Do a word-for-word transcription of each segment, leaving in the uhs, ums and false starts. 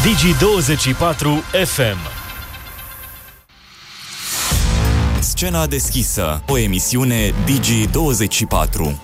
Digi douăzeci și patru F M. Scena deschisă, o emisiune Digi douăzeci și patru.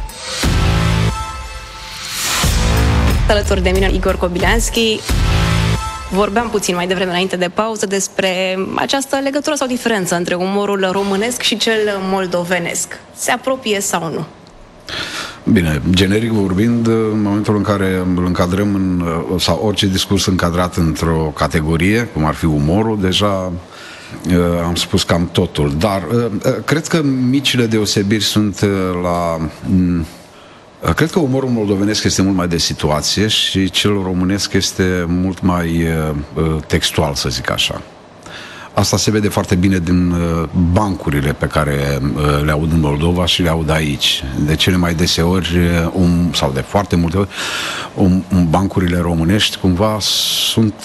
Alături de mine Igor Kobilanski. Vorbeam puțin mai devreme, înainte de pauză, despre această legătură sau diferență între umorul românesc și cel moldovenesc. Se apropie sau nu? Bine, generic vorbind, în momentul în care îl încadrăm în, sau orice discurs încadrat într-o categorie, cum ar fi umorul, deja am spus cam totul. Dar cred că micile deosebiri sunt la... Cred că umorul moldovenesc este mult mai de situație și cel românesc este mult mai textual, să zic așa. Asta se vede foarte bine din bancurile pe care le aud în Moldova și le aud aici. De cele mai deseori, um, sau de foarte multe ori, um, um, bancurile românești cumva sunt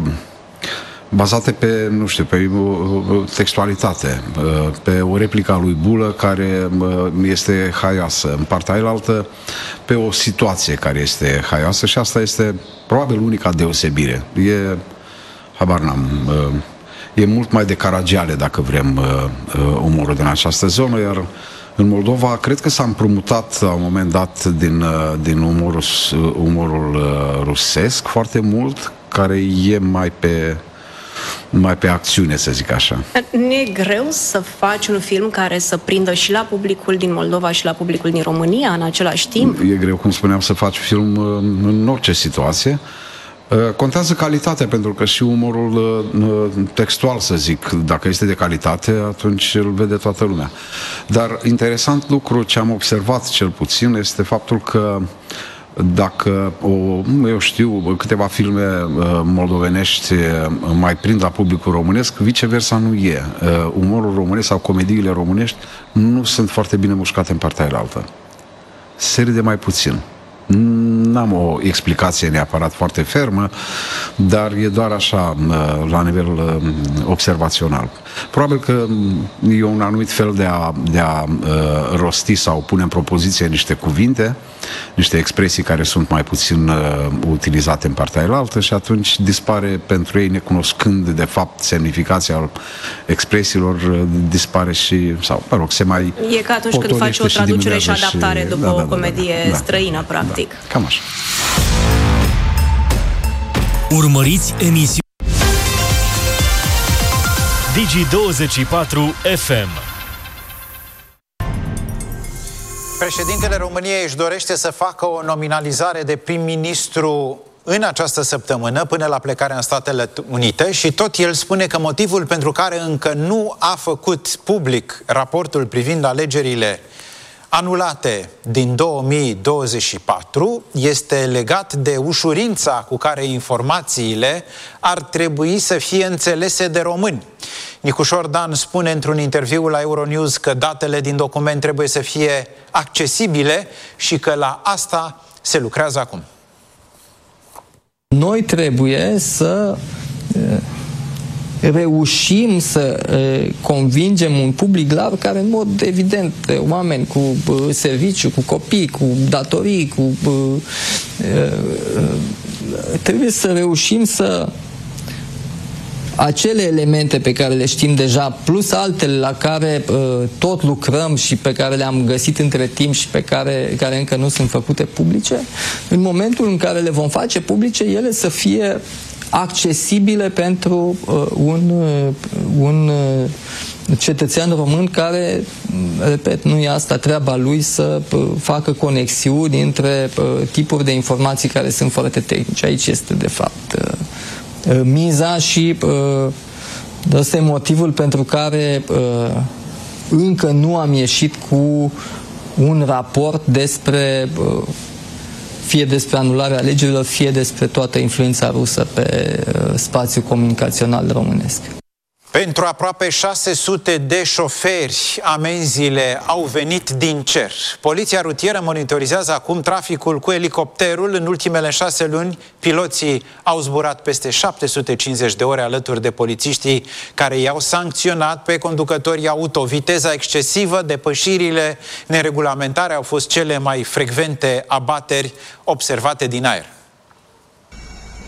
bazate pe, nu știu, pe textualitate, pe o replică a lui Bulă care este haioasă, în partea ailaltă pe o situație care este haioasă și asta este probabil unica deosebire. E, habar n-am, e mult mai de Caragiale, dacă vrem, umorul din această zonă, iar în Moldova cred că s-a împrumutat la un moment dat din, din umorul, umorul rusesc foarte mult, care e mai pe mai pe acțiune, să zic așa. Nu e greu să faci un film care să prindă și la publicul din Moldova și la publicul din România în același timp? E greu, cum spuneam, să faci film în orice situație. Contează calitatea, pentru că și umorul textual, să zic, dacă este de calitate, atunci îl vede toată lumea. Dar interesant lucru ce am observat cel puțin este faptul că dacă, o, eu știu, câteva filme uh, moldovenești uh, mai prind la publicul românesc, viceversa nu e. Uh, umorul românesc sau comediile românești nu sunt foarte bine mușcate în partea aia. Se râde mai puțin. N-am o explicație neapărat foarte fermă, dar e doar așa, la nivel observațional. Probabil că e un anumit fel de a, de a rosti sau pune în propoziție niște cuvinte, niște expresii care sunt mai puțin utilizate în partea ailaltă și atunci dispare pentru ei, necunoscând de fapt semnificația expresiilor, dispare și, sau, mă rog, se mai e ca atunci când faci o traducere și adaptare și, după da, da, o comedie da, da, străină, practic. Da. Cam așa. Urmăriți emisiunea Digi douăzeci și patru F M. Președintele României își dorește să facă o nominalizare de prim-ministru în această săptămână, până la plecarea în Statele Unite, și tot el spune că motivul pentru care încă nu a făcut public raportul privind alegerile anulate din două mii douăzeci și patru este legat de ușurința cu care informațiile ar trebui să fie înțelese de români. Nicușor Dan spune într-un interviu la Euronews că datele din document trebuie să fie accesibile și că la asta se lucrează acum. Noi trebuie să reușim să uh, convingem un public larg care, în mod evident, oameni cu uh, serviciu, cu copii, cu datorii, cu uh, uh, trebuie să reușim să acele elemente pe care le știm deja, plus altele la care uh, tot lucrăm și pe care le-am găsit între timp și pe care, care încă nu sunt făcute publice, în momentul în care le vom face publice, ele să fie accesibile pentru uh, un, uh, un uh, cetățean român care, repet, nu e asta treaba lui să uh, facă conexiuni între uh, tipuri de informații care sunt foarte tehnice. Aici este, de fapt, uh, uh, miza și uh, ăsta e motivul pentru care uh, încă nu am ieșit cu un raport despre uh, fie despre anularea alegerilor, fie despre toată influența rusă pe uh, spațiul comunicațional românesc. Pentru aproape șase sute de șoferi, amenziile au venit din cer. Poliția rutieră monitorizează acum traficul cu elicopterul. În ultimele șase luni, piloții au zburat peste șapte sute cincizeci de ore alături de polițiștii care i-au sancționat pe conducătorii auto. Viteza excesivă, depășirile neregulamentare au fost cele mai frecvente abateri observate din aer.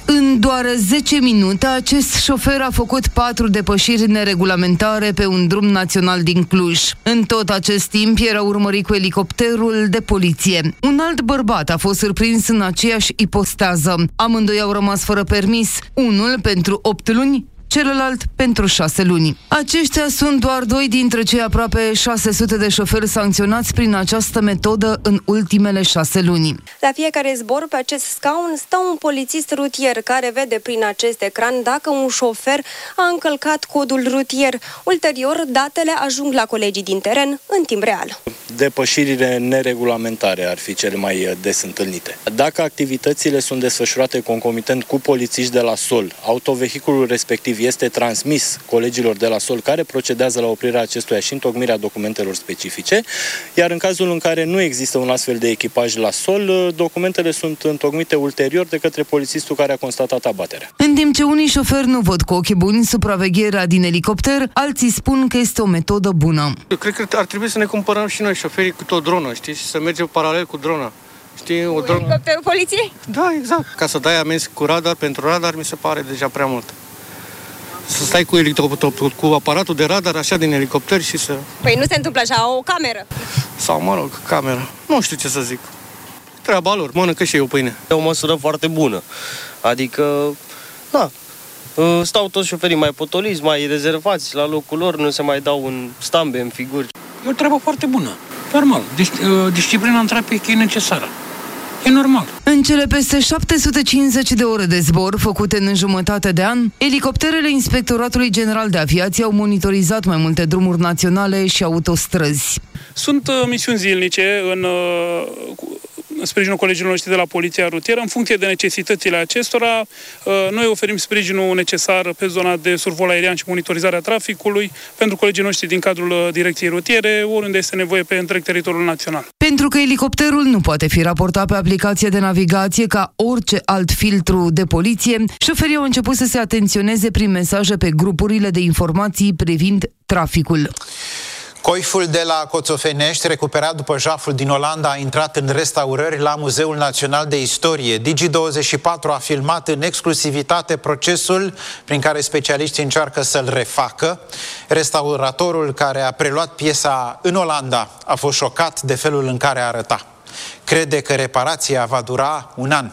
În doar zece minute, acest șofer a făcut patru depășiri neregulamentare pe un drum național din Cluj. În tot acest timp era urmărit cu elicopterul de poliție. Un alt bărbat a fost surprins în aceeași ipostază. Amândoi au rămas fără permis, unul pentru opt luni, celălalt pentru șase luni. Aceștia sunt doar doi dintre cei aproape șase sute de șoferi sancționați prin această metodă în ultimele șase luni. La fiecare zbor pe acest scaun stă un polițist rutier care vede prin acest ecran dacă un șofer a încălcat codul rutier. Ulterior, datele ajung la colegii din teren în timp real. Depășirile neregulamentare ar fi cele mai des întâlnite. Dacă activitățile sunt desfășurate concomitent cu polițiști de la sol, autovehiculul respectiv este transmis colegilor de la sol care procedează la oprirea acestuia și întocmirea documentelor specifice, iar în cazul în care nu există un astfel de echipaj la sol, documentele sunt întocmite ulterior de către polițistul care a constatat abaterea. În timp ce unii șoferi nu văd cu ochi buni supravegherea din elicopter, alții spun că este o metodă bună. Eu cred că ar trebui să ne cumpărăm și noi șoferii cu o dronă, știi, și să mergem paralel cu drona. Știi, o dronă. Elicopterul poliției? Da, exact. Ca să dai amenzi cu radar, pentru radar mi se pare deja prea mult. Să stai cu, cu aparatul de radar așa din elicopter și să... Păi nu se întâmplă așa, o cameră. Sau, mă rog, camera. Nu știu ce să zic. Treaba lor, mănâncă și eu pâine. E o măsură foarte bună. Adică, da, stau toți șoferii mai potoliți, mai rezervați la locul lor, nu se mai dau în stambe, în figuri. E o treabă foarte bună. Normal. Disciplina în trafic e necesară. E normal. În cele peste șapte sute cincizeci de ore de zbor făcute în jumătate de an, elicopterele Inspectoratului General de Aviație au monitorizat mai multe drumuri naționale și autostrăzi. Sunt uh, misiuni zilnice în, uh, în sprijinul colegilor noștri de la Poliția Rutieră. În funcție de necesitățile acestora, uh, noi oferim sprijinul necesar pe zona de survol aerian și monitorizarea traficului pentru colegii noștri din cadrul uh, Direcției Rutiere, oriunde este nevoie pe întreg teritoriul național. Pentru că elicopterul nu poate fi raportat pe aplicație de navigație ca orice alt filtru de poliție, șoferii au început să se atenționeze prin mesaje pe grupurile de informații privind traficul. Coiful de la Coțofenești, recuperat după jaful din Olanda, a intrat în restaurări la Muzeul Național de Istorie. Digi douăzeci și patru a filmat în exclusivitate procesul prin care specialiștii încearcă să-l refacă. Restauratorul care a preluat piesa în Olanda a fost șocat de felul în care arăta. Crede că reparația va dura un an.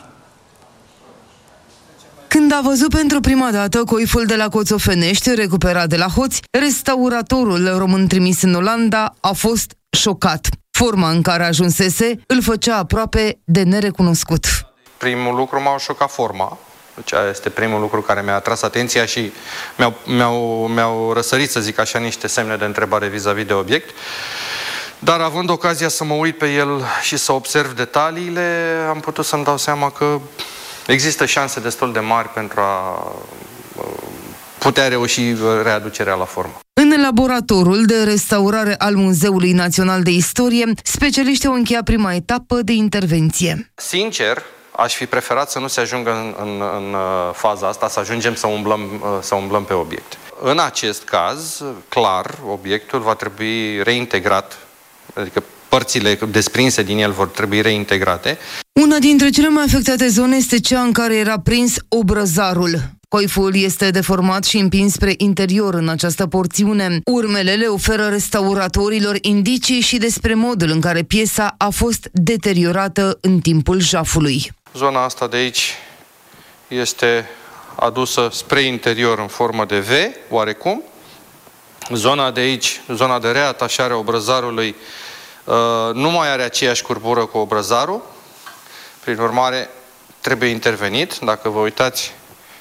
Când a văzut pentru prima dată coiful de la Coțofenești, recuperat de la hoți, restauratorul român trimis în Olanda a fost șocat. Forma în care ajunsese îl făcea aproape de nerecunoscut. Primul lucru m-a șocat forma. Deci este primul lucru care mi-a atras atenția și mi-au, mi-au, mi-au răsărit, să zic așa, niște semne de întrebare vis-a-vis de obiect. Dar având ocazia să mă uit pe el și să observ detaliile, am putut să-mi dau seama că există șanse destul de mari pentru a putea reuși readucerea la formă. În laboratorul de restaurare al Muzeului Național de Istorie, specialiștii au încheiat prima etapă de intervenție. Sincer, aș fi preferat să nu se ajungă în, în, în faza asta, să ajungem să umblăm, să umblăm pe obiect. În acest caz, clar, obiectul va trebui reintegrat, adică părțile desprinse din el vor trebui reintegrate. Una dintre cele mai afectate zone este cea în care era prins obrăzarul. Coiful este deformat și împins spre interior în această porțiune. Urmele le oferă restauratorilor indicii și despre modul în care piesa a fost deteriorată în timpul jafului. Zona asta de aici este adusă spre interior în formă de V, oarecum. Zona de aici, zona de reatașare a obrăzarului, nu mai are aceeași curbură cu obrăzarul. Prin urmare, trebuie intervenit. Dacă vă uitați,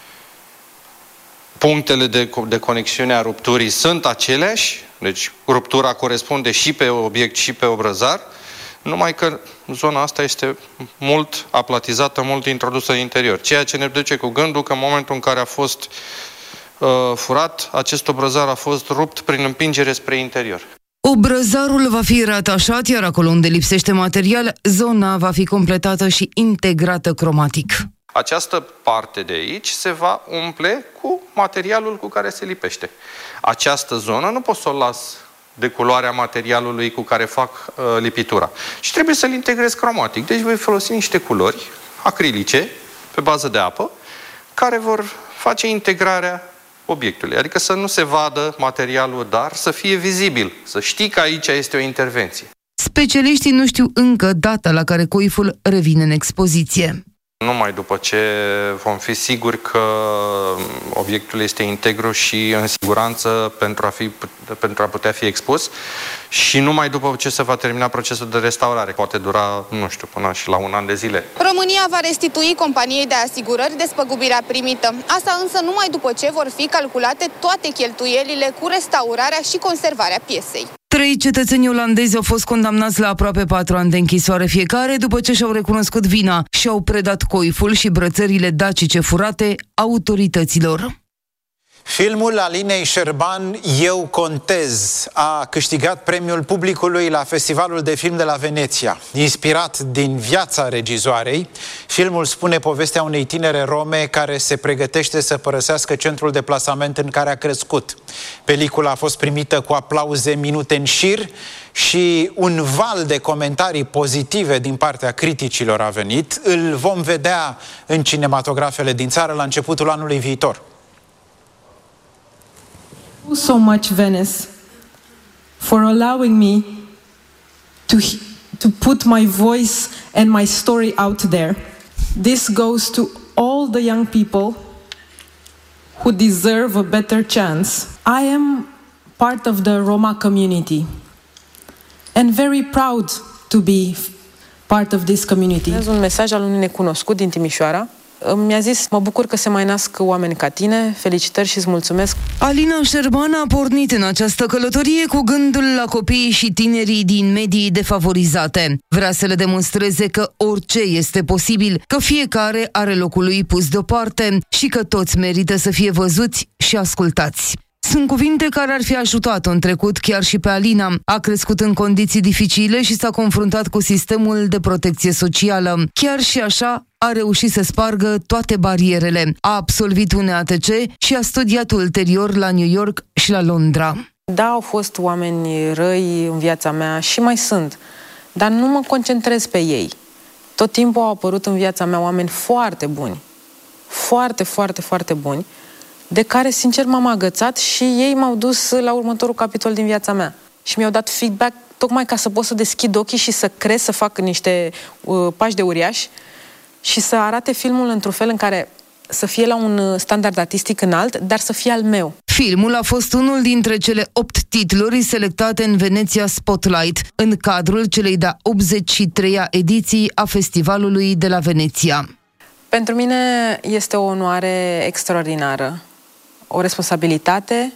punctele de, de conexiune a rupturii sunt aceleași, deci ruptura corespunde și pe obiect și pe obrăzar, numai că zona asta este mult aplatizată, mult introdusă în interior. Ceea ce ne duce cu gândul că în momentul în care a fost uh, furat, acest obrăzar a fost rupt prin împingere spre interior. Obrăzarul va fi reatașat, iar acolo unde lipsește material, zona va fi completată și integrată cromatic. Această parte de aici se va umple cu materialul cu care se lipește. Această zonă nu pot să o las de culoarea materialului cu care fac uh, lipitura. Și trebuie să-l integrez cromatic. Deci voi folosi niște culori acrilice pe bază de apă, care vor face integrarea obiectului. Adică să nu se vadă materialul, dar să fie vizibil, să știi că aici este o intervenție. Specialiștii nu știu încă data la care coiful revine în expoziție. Numai după ce vom fi siguri că obiectul este integru și în siguranță pentru a, fi, pentru a putea fi expus și numai după ce se va termina procesul de restaurare. Poate dura, nu știu, până și la un an de zile. România va restitui companiei de asigurări despăgubirea primită. Asta însă numai după ce vor fi calculate toate cheltuielile cu restaurarea și conservarea piesei. Trei cetățeni olandezi au fost condamnați la aproape patru ani de închisoare fiecare după ce și-au recunoscut vina și au predat coiful și brățările dacice furate autorităților. Filmul Alinei Șerban, Eu contez, a câștigat premiul publicului la Festivalul de Film de la Veneția. Inspirat din viața regizoarei, filmul spune povestea unei tinere rome care se pregătește să părăsească centrul de plasament în care a crescut. Pelicula a fost primită cu aplauze minute în șir și un val de comentarii pozitive din partea criticilor a venit. Îl vom vedea în cinematografele din țară la începutul anului viitor. So much, Venice, for allowing me to, to put my voice and my story out there. This goes to all the young people who deserve a better chance. I am part of the Roma community and very proud to be part of this community. Este un mesaj al unui necunoscut din Timișoara. Mi-a zis, mă bucur că se mai nasc oameni ca tine, felicitări și îți mulțumesc. Alina Șerban a pornit în această călătorie cu gândul la copiii și tinerii din medii defavorizate. Vrea să le demonstreze că orice este posibil, că fiecare are locul lui pus deoparte și că toți merită să fie văzuți și ascultați. Sunt cuvinte care ar fi ajutat-o în trecut chiar și pe Alina. A crescut în condiții dificile și s-a confruntat cu sistemul de protecție socială. Chiar și așa a reușit să spargă toate barierele. A absolvit un A T C și a studiat ulterior la New York și la Londra. Da, au fost oameni răi în viața mea și mai sunt, dar nu mă concentrez pe ei. Tot timpul au apărut în viața mea oameni foarte buni, foarte, foarte, foarte buni, de care, sincer, m-am agățat și ei m-au dus la următorul capitol din viața mea. Și mi-au dat feedback tocmai ca să pot să deschid ochii și să cresc, să fac niște uh, pași de uriaș și să arate filmul într-un fel în care să fie la un standard artistic înalt, dar să fie al meu. Filmul a fost unul dintre cele opt titluri selectate în Veneția Spotlight, în cadrul celei de-a optzeci și treia ediții a Festivalului de la Veneția. Pentru mine este o onoare extraordinară, o responsabilitate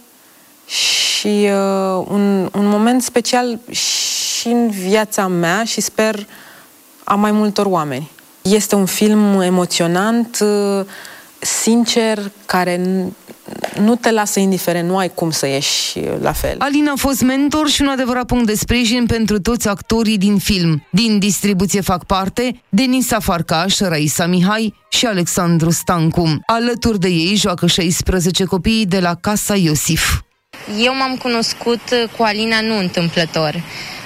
și uh, un, un moment special și în viața mea și sper a mai multor oameni. Este un film emoționant, uh, sincer, care nu te lasă indiferent, nu ai cum să ieși la fel. Alina a fost mentor și un adevărat punct de sprijin pentru toți actorii din film. Din distribuție fac parte Denisa Farcaș, Raisa Mihai și Alexandru Stancu. Alături de ei joacă șaisprezece copii de la Casa Iosif. Eu m-am cunoscut cu Alina nu întâmplător.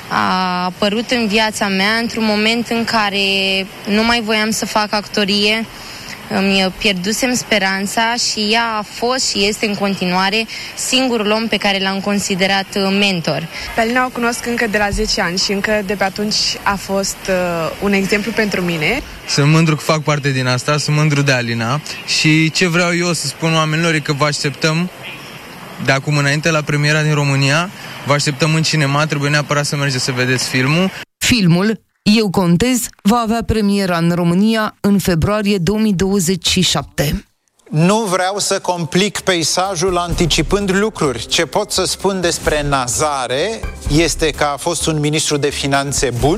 A apărut în viața mea într-un moment în care nu mai voiam să fac actorie, îmi pierdusem speranța și ea a fost și este în continuare singurul om pe care l-am considerat mentor. Pe Alina o cunosc încă de la zece ani și încă de pe atunci a fost uh, un exemplu pentru mine. Sunt mândru că fac parte din asta, sunt mândru de Alina și ce vreau eu să spun oamenilor e că vă așteptăm de acum înainte la premiera din România, vă așteptăm în cinema, trebuie neapărat să mergeți să vedeți filmul. Filmul Eu contez va avea premiera în România în februarie două mii douăzeci și șapte. Nu vreau să complic peisajul anticipând lucruri. Ce pot să spun despre Nazare este că a fost un ministru de finanțe bun,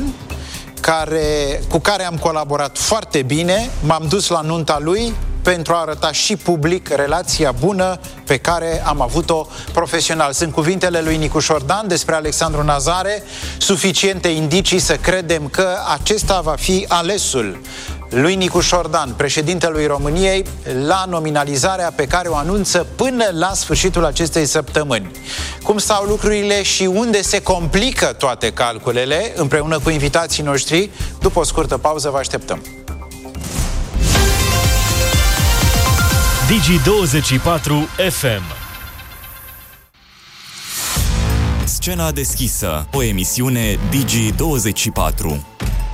care, cu care am colaborat foarte bine, m-am dus la nunta lui pentru a arăta și public relația bună pe care am avut-o profesional. Sunt cuvintele lui Nicu Șordan despre Alexandru Nazare, suficiente indicii să credem că acesta va fi alesul lui Nicu Șordan, președintelui României, la nominalizarea pe care o anunță până la sfârșitul acestei săptămâni. Cum stau lucrurile și unde se complică toate calculele, împreună cu invitații noștri, după o scurtă pauză vă așteptăm. Digi douăzeci și patru F M. Scena deschisă, o emisiune Digi douăzeci și patru.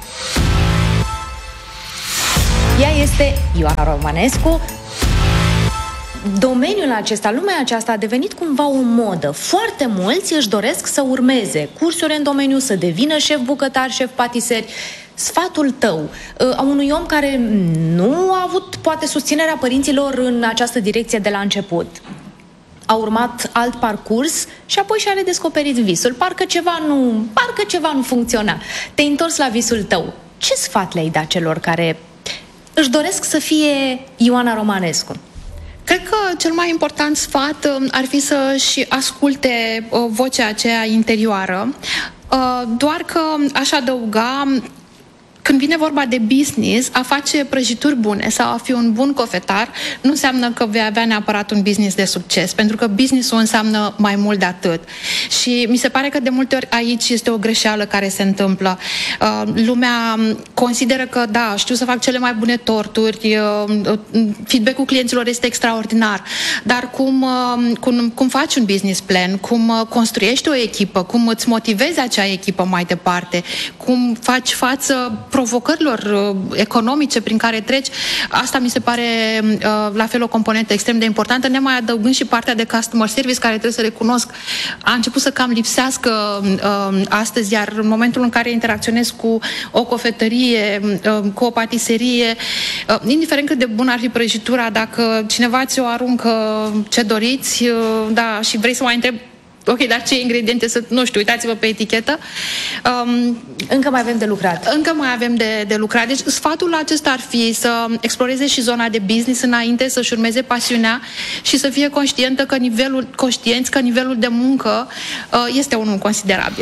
Ea este Ioana Romanescu. Domeniul acesta, lumea aceasta a devenit cumva o modă. Foarte mulți își doresc să urmeze cursuri în domeniu, să devină șef bucătar, șef patiseri. Sfatul tău, a unui om care nu a avut poate susținerea părinților în această direcție de la început, a urmat alt parcurs și apoi și-a redescoperit visul. Parcă ceva nu, parcă ceva nu funcționa. Te-ai întors la visul tău. Ce sfat le-ai dat celor care își doresc să fie Ioana Romanescu? Cred că cel mai important sfat ar fi să-și asculte vocea aceea interioară, doar că aș adăuga, când vine vorba de business, a face prăjituri bune sau a fi un bun cofetar nu înseamnă că vei avea neapărat un business de succes, pentru că business-ul înseamnă mai mult de atât. Și mi se pare că de multe ori aici este o greșeală care se întâmplă. Uh, lumea consideră că, da, știu să fac cele mai bune torturi, uh, feedback-ul clienților este extraordinar, dar cum, uh, cum, cum faci un business plan, cum uh, construiești o echipă, cum îți motivezi acea echipă mai departe, cum faci față provocărilor uh, economice prin care treci, asta mi se pare uh, la fel o componentă extrem de importantă, ne mai adăugând și partea de customer service, care trebuie să recunosc a început să cam lipsească uh, astăzi, iar în momentul în care interacționez cu o cofetărie, uh, cu o patiserie, uh, indiferent cât de bună ar fi prăjitura, dacă cineva ți-o aruncă ce doriți, uh, da, și vrei să mai întrebi ok, dar ce ingrediente sunt, nu știu, uitați-vă pe etichetă. Um, încă mai avem de lucrat. Încă mai avem de, de lucrat. Deci sfatul acesta ar fi să exploreze și zona de business înainte, să-și urmeze pasiunea și să fie conștientă că nivelul, conștienți că nivelul de muncă uh, este unul considerabil.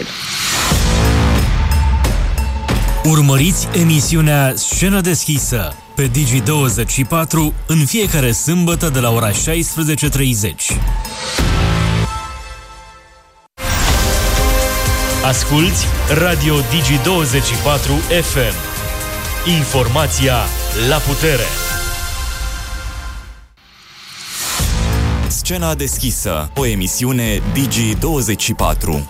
Urmăriți emisiunea Scena deschisă pe Digi douăzeci și patru în fiecare sâmbătă de la ora șaisprezece treizeci. Asculți Radio Digi douăzeci și patru F M. Informația la putere. Scena deschisă, o emisiune Digi douăzeci și patru.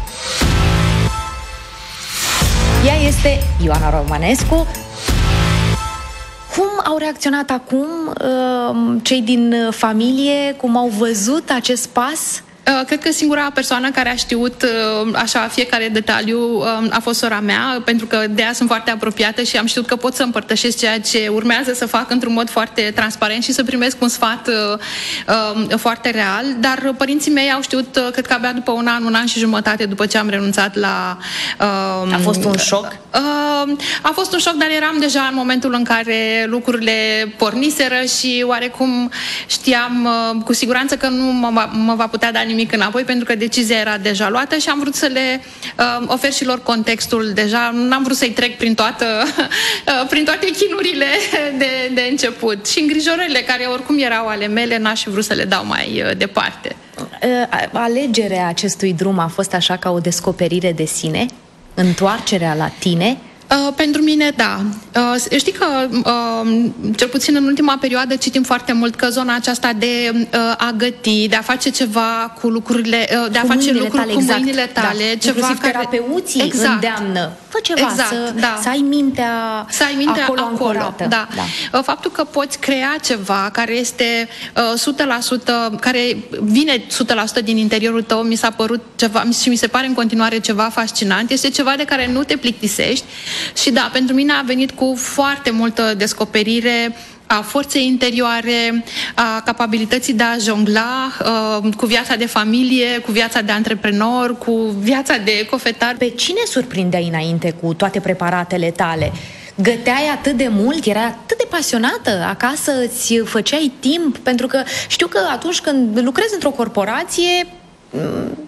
Ea este Ioana Romanescu. Cum au reacționat acum uh, cei din familie? Cum au văzut acest pas? Cred că singura persoană care a știut așa fiecare detaliu a fost sora mea, pentru că de ea sunt foarte apropiată și am știut că pot să împărtășesc ceea ce urmează să fac într-un mod foarte transparent și să primesc un sfat uh, foarte real. Dar părinții mei au știut, cred că abia după un an, un an și jumătate după ce am renunțat la... Uh, a fost un șoc? Uh, a fost un șoc, dar eram deja în momentul în care lucrurile porniseră și oarecum știam uh, cu siguranță că nu mă, mă va putea da nimic înapoi, pentru că decizia era deja luată și am vrut să le uh, ofer și lor contextul deja. N-am vrut să-i trec prin, toată, uh, prin toate chinurile de, de început. Și îngrijorările care oricum erau ale mele, n-aș fi vrut să le dau mai uh, departe. Uh, alegerea acestui drum a fost așa ca o descoperire de sine? Întoarcerea la tine? Uh, pentru mine, da. Uh, știi că, uh, cel puțin în ultima perioadă, citim foarte mult că zona aceasta de uh, a găti, de a face ceva cu lucrurile, uh, de a cu face lucruri tale, cu exact. mâinile tale. Da. Ceva inclusiv care... terapeuții exact. îndeamnă. Fă ceva, exact, să, da. să ai mintea, să ai mintea acolo, acolo ancorată. Da. Da. Faptul că poți crea ceva care este uh, o sută la sută, care vine o sută la sută din interiorul tău, mi s-a părut ceva, și mi se pare în continuare ceva fascinant. Este ceva de care nu te plictisești și da, pentru mine a venit cu foarte multă descoperire a forței interioare, a capabilității de a jongla uh, cu viața de familie, cu viața de antreprenor, cu viața de cofetar. Pe cine surprindeai înainte cu toate preparatele tale? Găteai atât de mult, erai atât de pasionată, acasă îți făceai timp? Pentru că știu că atunci când lucrezi într-o corporație,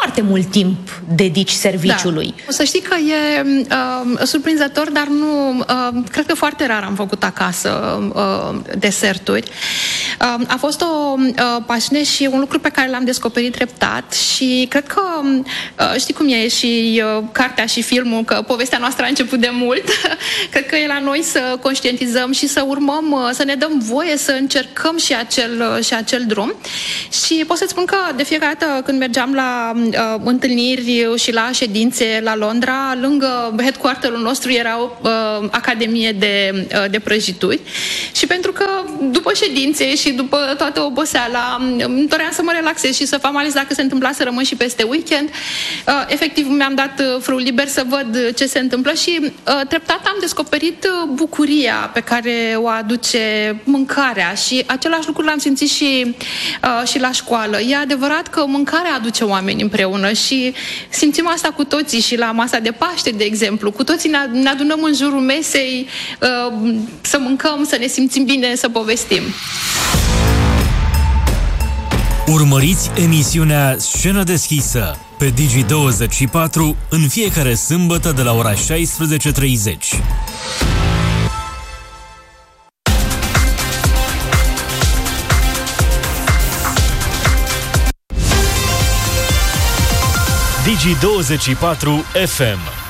foarte mult timp dedici serviciului. Da. Să știi că e uh, surprinzător, dar nu, uh, cred că foarte rar am făcut acasă uh, deserturi. Uh, a fost o uh, pasiune și un lucru pe care l-am descoperit treptat și cred că, uh, știi cum e și uh, cartea și filmul, că povestea noastră a început de mult. Cred că e la noi să conștientizăm și să urmăm, uh, să ne dăm voie să încercăm și acel, uh, și acel drum. Și pot să-ți spun că de fiecare dată când mergeam la uh, întâlniri și la ședințe la Londra, lângă headquarter-ul nostru era o uh, academie de, uh, de prăjituri și pentru că după ședințe și după toată oboseala îmi doream să mă relaxez și să fac mai ales dacă se întâmpla să rămân și peste weekend. Uh, efectiv mi-am dat uh, frâul liber să văd ce se întâmplă și uh, treptat am descoperit uh, bucuria pe care o aduce mâncarea și același lucru l-am simțit și, uh, și la școală. E adevărat că mâncarea aduce oameni împreună și simțim asta cu toții și la masa de Paște, de exemplu. Cu toții ne adunăm în jurul mesei uh, să mâncăm, să ne simțim bine, să povestim. Urmăriți emisiunea Scenă deschisă pe Digi douăzeci și patru în fiecare sâmbătă de la ora șaisprezece treizeci. Digi douăzeci și patru F M